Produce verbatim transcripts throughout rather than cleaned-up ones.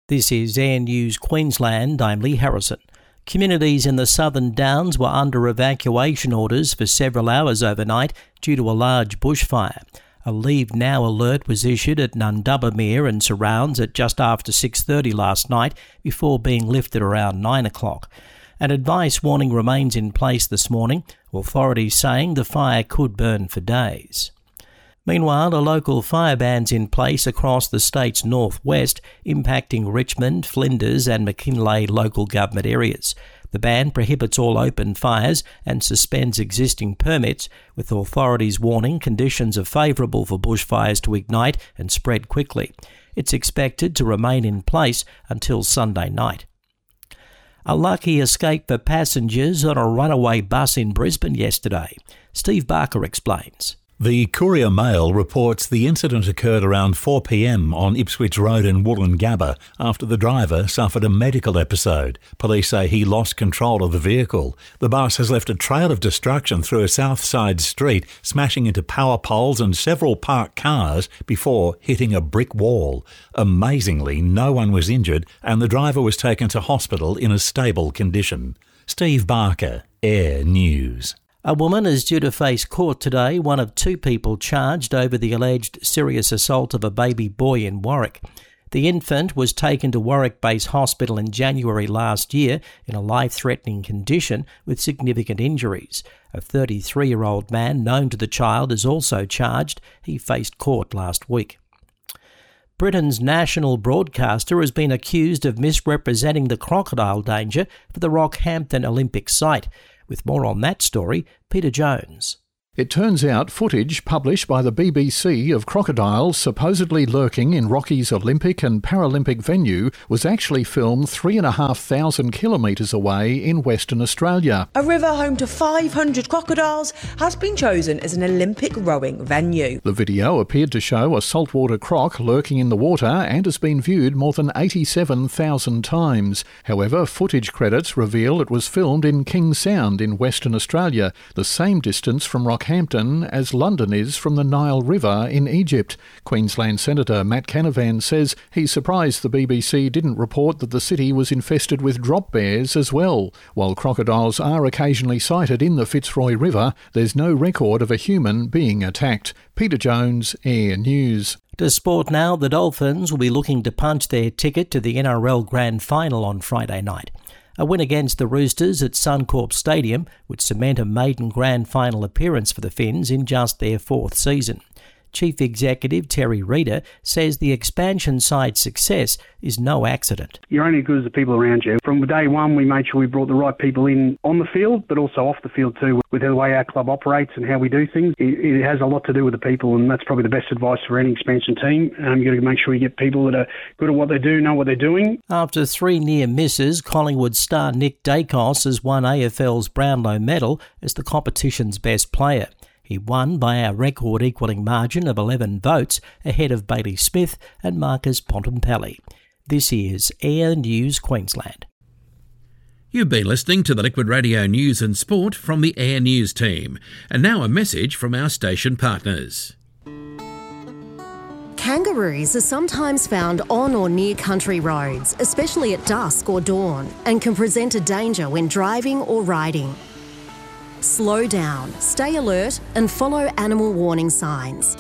This is Air News Queensland. I'm Lee Harrison. Communities in the Southern Downs were under evacuation orders for several hours overnight due to a large bushfire. A Leave Now alert was issued at Nundubbermere and surrounds at just after six thirty last night before being lifted around nine o'clock. An advice warning remains in place this morning, authorities saying the fire could burn for days. Meanwhile, a local fire ban's in place across the state's northwest, impacting Richmond, Flinders and McKinlay local government areas. The ban prohibits all open fires and suspends existing permits, with authorities warning conditions are favourable for bushfires to ignite and spread quickly. It's expected to remain in place until Sunday night. A lucky escape for passengers on a runaway bus in Brisbane yesterday. Steve Barker explains. The Courier Mail reports the incident occurred around four p m on Ipswich Road in Woolloongabba after the driver suffered a medical episode. Police say he lost control of the vehicle. The bus has left a trail of destruction through a south side street, smashing into power poles and several parked cars before hitting a brick wall. Amazingly, no one was injured and the driver was taken to hospital in a stable condition. Steve Barker, Air News. A woman is due to face court today, one of two people charged over the alleged serious assault of a baby boy in Warwick. The infant was taken to Warwick Base Hospital in January last year in a life-threatening condition with significant injuries. A thirty-three-year-old man known to the child is also charged. He faced court last week. Britain's national broadcaster has been accused of misrepresenting the crocodile danger for the Rockhampton Olympic site. With more on that story, Peter Jones. It turns out footage published by the B B C of crocodiles supposedly lurking in Rocky's Olympic and Paralympic venue was actually filmed three and a half thousand kilometres away in Western Australia. A river home to five hundred crocodiles has been chosen as an Olympic rowing venue. The video appeared to show a saltwater croc lurking in the water and has been viewed more than eighty-seven thousand times. However, footage credits reveal it was filmed in King Sound in Western Australia, the same distance from Rockhampton as London is from the Nile River in Egypt. Queensland Senator Matt Canavan says he's surprised the B B C didn't report that the city was infested with drop bears as well. While crocodiles are occasionally sighted in the Fitzroy River, there's no record of a human being attacked. Peter Jones, Air News. To sport now, the Dolphins will be looking to punch their ticket to the N R L Grand Final on Friday night. A win against the Roosters at Suncorp Stadium would cement a maiden grand final appearance for the Finns in just their fourth season. Chief Executive Terry Reader says the expansion side's success is no accident. You're only as good as the people around you. From day one, we made sure we brought the right people in on the field, but also off the field too, with the way our club operates and how we do things. It, it has a lot to do with the people, and that's probably the best advice for any expansion team. Um, you've got to make sure you get people that are good at what they do, know what they're doing. After three near misses, Collingwood star Nick Dacos has won A F L's Brownlow medal as the competition's best player. He won by a record-equalling margin of eleven votes ahead of Bailey Smith and Marcus Bontempelli. This is Air News Queensland. You've been listening to the Liquid Radio News and Sport from the Air News team. And now a message from our station partners. Kangaroos are sometimes found on or near country roads, especially at dusk or dawn, and can present a danger when driving or riding. Slow down, stay alert and follow animal warning signs.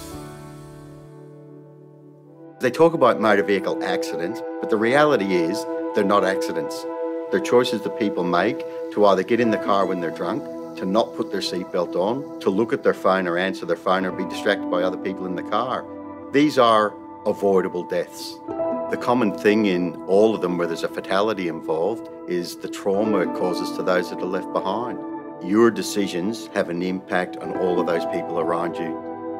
They talk about motor vehicle accidents, but the reality is they're not accidents. They're choices that people make to either get in the car when they're drunk, to not put their seatbelt on, to look at their phone or answer their phone or be distracted by other people in the car. These are avoidable deaths. The common thing in all of them where there's a fatality involved is the trauma it causes to those that are left behind. Your decisions have an impact on all of those people around you.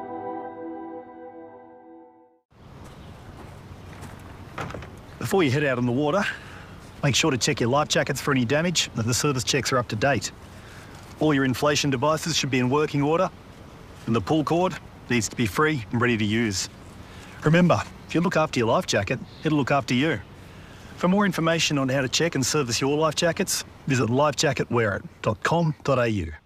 Before you head out on the water, make sure to check your life jackets for any damage and that the service checks are up to date. All your inflation devices should be in working order and the pull cord needs to be free and ready to use. Remember, if you look after your life jacket, it'll look after you. For more information on how to check and service your life jackets, visit life jacket wear it dot com dot a u.